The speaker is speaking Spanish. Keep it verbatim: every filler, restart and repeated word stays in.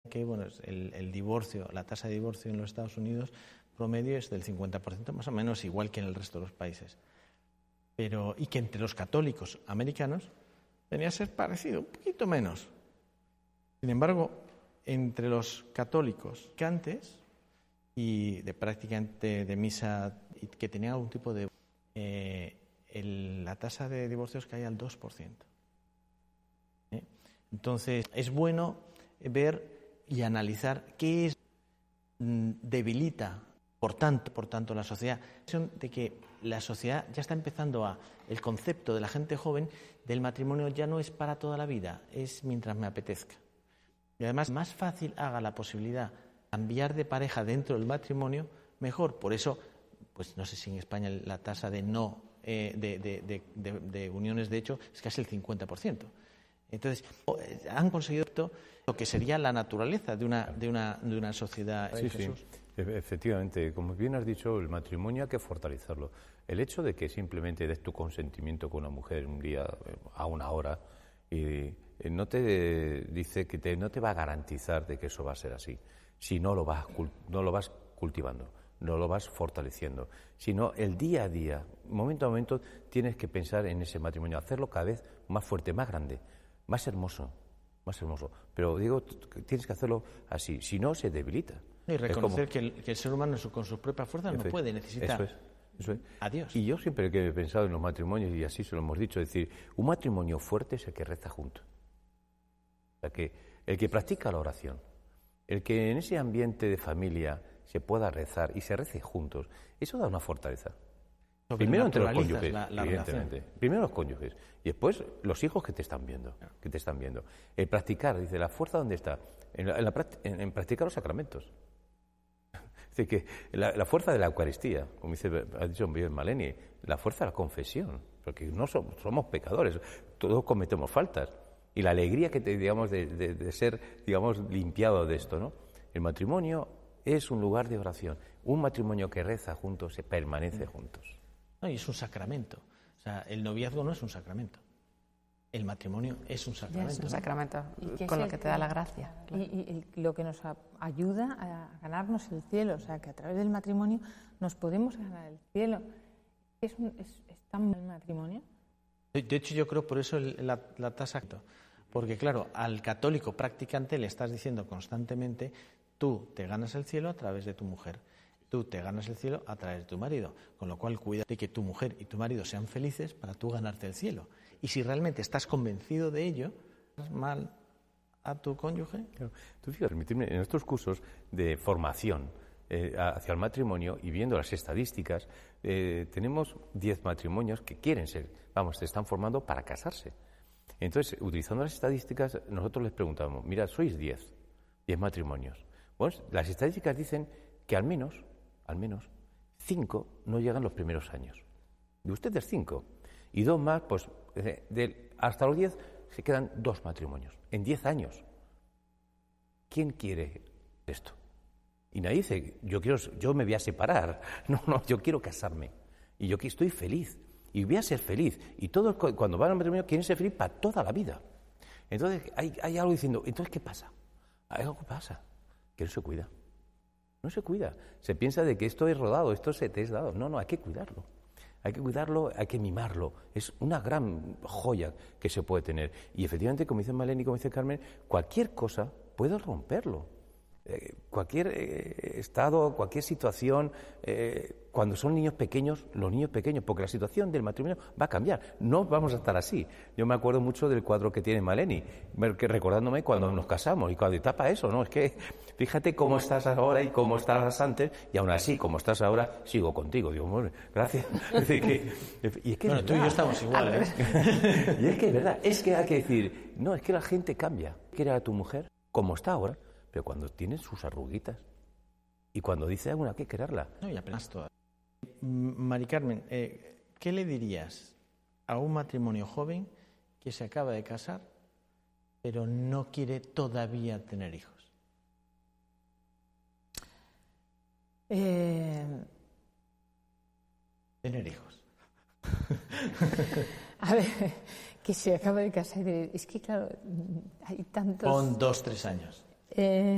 que bueno, el, el divorcio, la tasa de divorcio en los Estados Unidos promedio es del cincuenta por ciento, más o menos igual que en el resto de los países. Pero, y que entre los católicos americanos venía a ser parecido, un poquito menos. Sin embargo, entre los católicos que antes y de prácticamente de misa y que tenían algún tipo de... Eh, el, la tasa de divorcios cae al dos por ciento. ¿Eh? Entonces, es bueno ver y analizar qué es, mm, debilita, por tanto, por tanto, la sociedad. De que la sociedad ya está empezando a... El concepto de la gente joven del matrimonio ya no es para toda la vida, es mientras me apetezca. Y además, más fácil haga la posibilidad de cambiar de pareja dentro del matrimonio, mejor. Por eso, pues no sé si en España la tasa de no, eh, de, de, de, de, de uniones de hecho es casi el cincuenta por ciento. Entonces, han conseguido esto, lo que sería la naturaleza de una, de una, de una sociedad. Sí, sí, efectivamente. Como bien has dicho, el matrimonio hay que fortalecerlo. El hecho de que simplemente des tu consentimiento con una mujer un día a una hora y no te dice que te, no te va a garantizar de que eso va a ser así, si no lo vas, no lo vas cultivando, no lo vas fortaleciendo, sino el día a día, momento a momento, tienes que pensar en ese matrimonio, hacerlo cada vez más fuerte, más grande, más hermoso, más hermoso. Pero digo, tienes que hacerlo así, si no se debilita. Y reconocer como... que, el, que el ser humano con sus propias fuerzas no puede, necesita... Eso es. Eso es. Adiós. Y yo siempre que he pensado en los matrimonios, y así se lo hemos dicho, es decir, un matrimonio fuerte es el que reza junto. O sea, que el que practica la oración, el que en ese ambiente de familia se pueda rezar y se rece juntos, eso da una fortaleza. Primero entre los cónyuges, la, la evidentemente. Relación. Primero los cónyuges y después los hijos que te están viendo, que te están viendo. El practicar, dice, ¿la fuerza dónde está? En, la, en, la, en, en practicar los sacramentos. Es decir, que la, la fuerza de la Eucaristía, como dice, ha dicho bien Maleni, la fuerza de la confesión, porque no somos, somos pecadores, todos cometemos faltas. Y la alegría que te, digamos, de, de, de ser, digamos, limpiado de esto, ¿no? El matrimonio es un lugar de oración. Un matrimonio que reza juntos se permanece juntos. No, y es un sacramento. O sea, el noviazgo no es un sacramento. El matrimonio es un sacramento. Es un sacramento, ¿no? Con lo que te da la gracia. Y, y, y lo que nos a, ayuda a ganarnos el cielo, o sea, que a través del matrimonio nos podemos ganar el cielo. ¿Es, un, es, es tan mal el matrimonio? De hecho, yo creo por eso el, la, la tasa... Porque, claro, al católico practicante le estás diciendo constantemente, tú te ganas el cielo a través de tu mujer, tú te ganas el cielo a través de tu marido, con lo cual cuida de que tu mujer y tu marido sean felices para tú ganarte el cielo. Y si realmente estás convencido de ello, ¿estás mal a tu cónyuge? Claro. Tú fíjate, permitirme, en estos cursos de formación eh, hacia el matrimonio y viendo las estadísticas, eh, tenemos diez matrimonios que quieren ser, vamos, se están formando para casarse. Entonces, utilizando las estadísticas, nosotros les preguntamos, mira, sois diez, diez matrimonios. Bueno, las estadísticas dicen que al menos, al menos, cinco no llegan los primeros años. De ustedes cinco. Y dos más, pues, de, de, hasta los diez se quedan dos matrimonios. En diez años. ¿Quién quiere esto? Y nadie dice, yo, quiero, yo me voy a separar. No, no, yo quiero casarme. Y yo aquí estoy feliz. Y voy a ser feliz. Y todos cuando van al matrimonio quieren ser feliz para toda la vida. Entonces hay, hay algo diciendo, ¿entonces qué pasa? Hay algo que pasa, que no se cuida. No se cuida. Se piensa de que esto es rodado, esto se te es dado. No, no, hay que cuidarlo. Hay que cuidarlo, hay que mimarlo. Es una gran joya que se puede tener. Y efectivamente, como dice Maleni y como dice Carmen, cualquier cosa puede romperlo. Eh, cualquier eh, estado, cualquier situación, eh, cuando son niños pequeños, los niños pequeños, porque la situación del matrimonio va a cambiar, no vamos a estar así. Yo me acuerdo mucho del cuadro que tiene Maleni, que recordándome cuando nos casamos y cuando tapa eso, ¿no? Es que fíjate cómo estás ahora y cómo estabas antes, y aún así, como estás ahora, sigo contigo. Digo, bueno, gracias. Es que, y es que bueno, tú y yo estamos igual, ¿eh? Y es que es verdad, es que hay que decir, no, es que la gente cambia. Quiere a tu mujer como está ahora, pero cuando tiene sus arruguitas y cuando dice alguna, hay que quererla. No, y apenas todas. Mari Carmen, eh, ¿qué le dirías a un matrimonio joven que se acaba de casar pero no quiere todavía tener hijos? Eh... Tener hijos. A ver, que se acaba de casar. Es que, claro, hay tantos... Con dos, tres años. Eh,